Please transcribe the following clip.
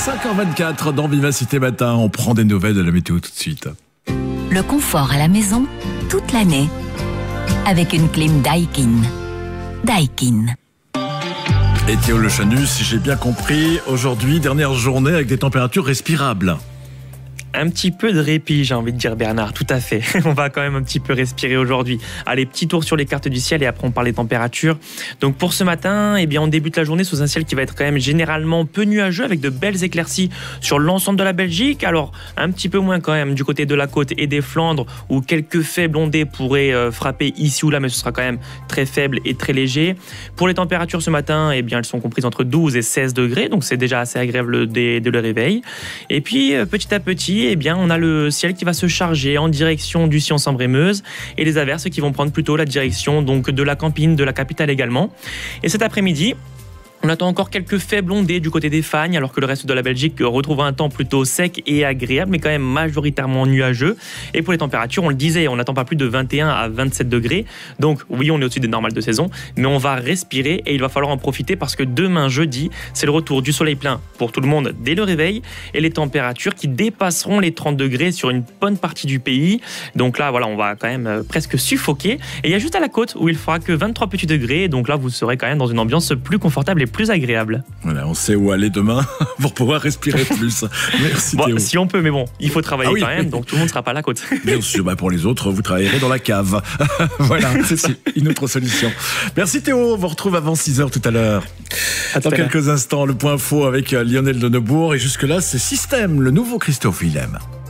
5h24 dans Vivacité Matin, on prend des nouvelles de la météo tout de suite. Le confort à la maison, toute l'année, avec une clim Daikin. Daikin. Et Théo Le Chanu, si j'ai bien compris, aujourd'hui, dernière journée avec des températures respirables. Un petit peu de répit, j'ai envie de dire, Bernard, tout à fait. On va quand même un petit peu respirer aujourd'hui. Allez, petit tour sur les cartes du ciel et après on parle des températures. Donc pour ce matin, eh bien, on débute la journée sous un ciel qui va être quand même généralement peu nuageux avec de belles éclaircies sur l'ensemble de la Belgique. Alors un petit peu moins quand même du côté de la côte et des Flandres où quelques faibles ondées pourraient frapper ici ou là, mais ce sera quand même très faible et très léger. Pour les températures ce matin, eh bien, elles sont comprises entre 12 et 16 degrés, donc c'est déjà assez agréable dès le réveil. Et puis petit à petit, eh bien, on a le ciel qui va se charger en direction du Sion-Sambre-et-Meuse et les averses qui vont prendre plutôt la direction donc, de la Campine, de la capitale également. Et cet après-midi, on attend encore quelques faibles ondées du côté des Fagnes, alors que le reste de la Belgique retrouvera un temps plutôt sec et agréable, mais quand même majoritairement nuageux. Et pour les températures, on le disait, on n'attend pas plus de 21 à 27 degrés. Donc oui, on est au-dessus des normales de saison, mais on va respirer et il va falloir en profiter parce que demain, jeudi, c'est le retour du soleil plein pour tout le monde dès le réveil et les températures qui dépasseront les 30 degrés sur une bonne partie du pays. Donc là, voilà, on va quand même presque suffoquer. Et il y a juste à la côte où il fera que 23 petits degrés. Donc là, vous serez quand même dans une ambiance plus confortable et plus agréable. Voilà, on sait où aller demain pour pouvoir respirer plus. Merci bon, Théo. Si on peut, mais bon, il faut travailler quand même, donc tout le monde ne sera pas à la côte. Bien sûr, pour les autres, vous travaillerez dans la cave. Voilà, c'est une autre solution. Merci Théo, on vous retrouve avant 6h tout à l'heure. Dans quelques instants, le point info avec Lionel de Neubourg. Et jusque-là, c'est Système, le nouveau Christophe Willem.